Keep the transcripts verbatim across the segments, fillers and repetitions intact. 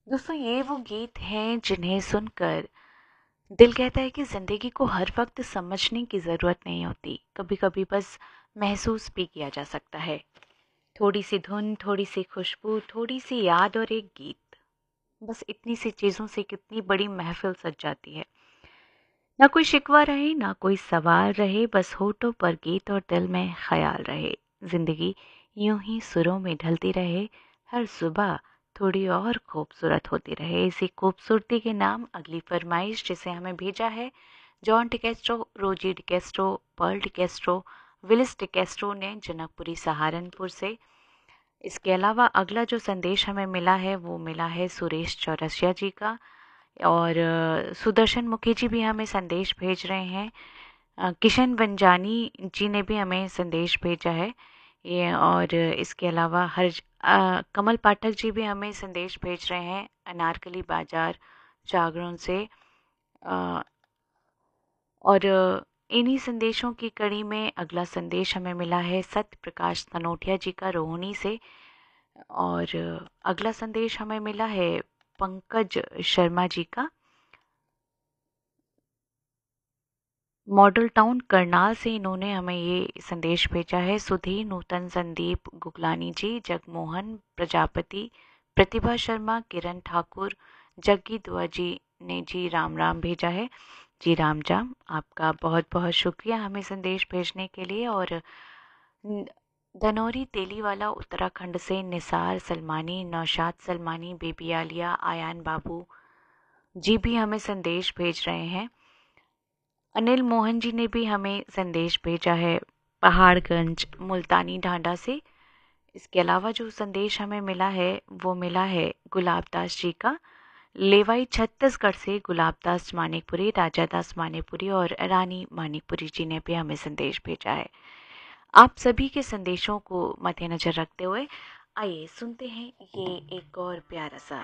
दोस्तों, ये वो गीत हैं जिन्हें सुनकर दिल कहता है कि ज़िंदगी को हर वक्त समझने की ज़रूरत नहीं होती, कभी कभी बस महसूस भी किया जा सकता है। थोड़ी सी धुन, थोड़ी सी खुशबू, थोड़ी सी याद और एक गीत, बस इतनी सी चीज़ों से कितनी बड़ी महफिल सज जाती है। ना कोई शिकवा रहे, ना कोई सवाल रहे, बस होठों पर गीत और दिल में ख्याल रहे। जिंदगी यूं ही सुरों में ढलती रहे, हर सुबह थोड़ी और खूबसूरत होती रहे। इसी खूबसूरती के नाम अगली फरमाइश जिसे हमें भेजा है जॉन टिकेस्ट्रो, रोजी टिकेस्ट्रो, पर्ल टिकेस्ट्रो, विलिस टिकेस्ट्रो ने जनकपुरी सहारनपुर से। इसके अलावा अगला जो संदेश हमें मिला है वो मिला है सुरेश चौरसिया जी का। और अ, सुदर्शन मुखी जी भी हमें संदेश भेज रहे हैं। अ, किशन बंजानी जी ने भी हमें संदेश भेजा है ये। और इसके अलावा हर अ, कमल पाठक जी भी हमें संदेश भेज रहे हैं अनारकली बाजार जागरण से। अ, और अ, इन्हीं संदेशों की कड़ी में अगला संदेश हमें मिला है सत्य प्रकाश तनोटिया जी का रोहिणी से। और अ, अगला संदेश हमें मिला है पंकज शर्मा जी का मॉडल टाउन करनाल से। इन्होंने हमें ये संदेश भेजा है। सुधीर नूतन, संदीप गुगलानी जी, जगमोहन प्रजापति, प्रतिभा शर्मा, किरण ठाकुर, जग्गी दुआ जी ने जी राम राम भेजा है। जी राम जाम, आपका बहुत बहुत शुक्रिया हमें संदेश भेजने के लिए। और न- धनौरी तेलीवाला उत्तराखंड से निसार सलमानी, नौशाद सलमानी, बेबी आलिया, आयान बाबू जी भी हमें संदेश भेज रहे हैं। अनिल मोहन जी ने भी हमें संदेश भेजा है पहाड़गंज मुल्तानी ढांडा से। इसके अलावा जो संदेश हमें मिला है वो मिला है गुलाबदास जी का लेवाई छत्तीसगढ़ से। गुलाबदास मानिकपुरी, राजादास मानिकपुरी और रानी मानिकपुरी जी ने भी हमें संदेश भेजा है। आप सभी के संदेशों को मद्देनजर रखते हुए आइए सुनते हैं ये एक और प्यारा सा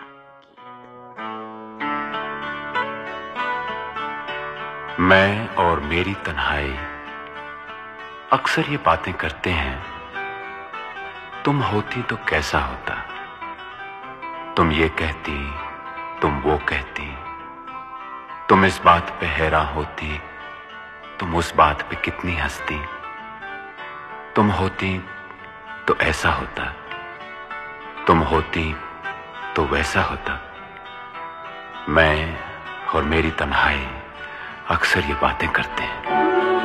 गीत। मैं और मेरी तन्हाई अक्सर ये बातें करते हैं, तुम होती तो कैसा होता। तुम ये कहती, तुम वो कहती, तुम इस बात पे हैरान होती, तुम उस बात पे कितनी हंसती। तुम होती तो ऐसा होता, तुम होती तो वैसा होता। मैं और मेरी तन्हाई अक्सर ये बातें करते हैं।